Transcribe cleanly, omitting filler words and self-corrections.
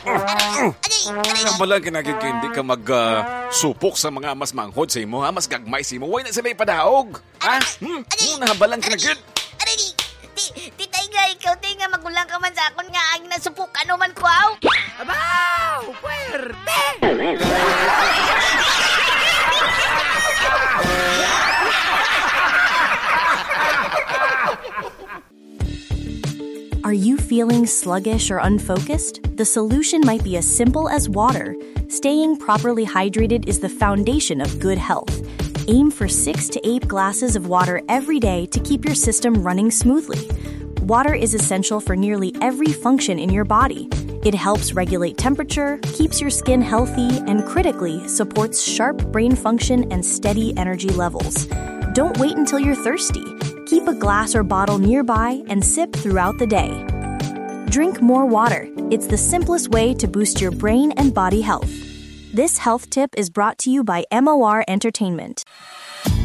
Malang kinagig hindi ka mag-supok sa mga mas manghod sa imo, ha? Mas gagmay sa imo. Huwag na sila ipadaog. Ha? Nahabalang kinagig. Titay nga, ikaw tayo nga magulang ka man sa akon nga ang nasupukan naman ko, aw. Abaw! Puwerte! Are you feeling sluggish or unfocused? The solution might be as simple as water. Staying properly hydrated is the foundation of good health. Aim for 6 to 8 glasses of water every day to keep your system running smoothly. Water is essential for nearly every function in your body. It helps regulate temperature, keeps your skin healthy, and critically supports sharp brain function and steady energy levels. Don't wait until you're thirsty. Keep a glass or bottle nearby and sip throughout the day. Drink more water. It's the simplest way to boost your brain and body health. This health tip is brought to you by MOR Entertainment.